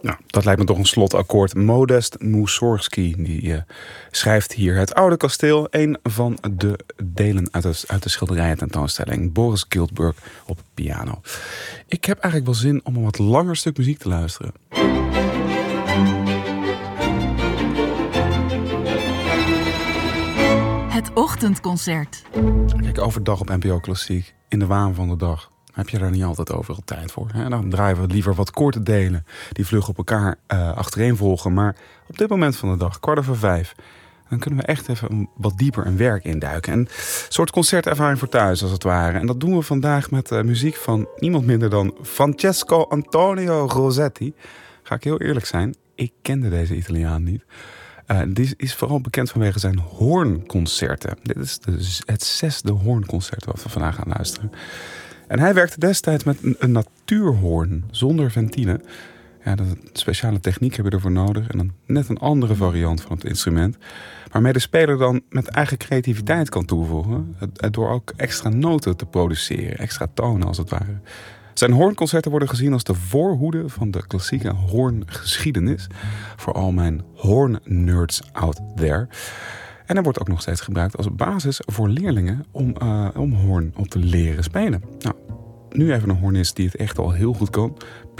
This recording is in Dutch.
Nou, dat lijkt me toch een slotakkoord. Modest Mussorgsky die schrijft hier Het Oude Kasteel. Een van de delen uit de schilderijen tentoonstelling. Boris Giltburg op piano. Ik heb eigenlijk wel zin om een wat langer stuk muziek te luisteren. Het ochtendconcert. Kijk, overdag op NPO Klassiek. In de waan van de dag. Heb je daar niet altijd overal tijd voor. Hè? Dan draaien we liever wat korte delen. Die vlug op elkaar achtereen volgen. Maar op dit moment van de dag, 4:15... dan kunnen we echt even wat dieper een werk induiken. Een soort concertervaring voor thuis, als het ware. En dat doen we vandaag met muziek van niemand minder dan Francesco Antonio Rosetti. Ga ik heel eerlijk zijn, ik kende deze Italiaan niet. Die is vooral bekend vanwege zijn hoornconcerten. Dit is het 6e hoornconcert wat we vandaag gaan luisteren. En hij werkte destijds met een natuurhoorn zonder ventine. Ja, een speciale techniek heb je ervoor nodig. En dan net een andere variant van het instrument. Waarmee de speler dan met eigen creativiteit kan toevoegen. Door ook extra noten te produceren. Extra tonen als het ware. Zijn hoornconcerten worden gezien als de voorhoede van de klassieke hoorngeschiedenis. Voor al mijn hoornnerds out there. En hij wordt ook nog steeds gebruikt als basis voor leerlingen om hoorn op te leren spelen. Nou, nu even een hoornist die het echt al heel goed kan.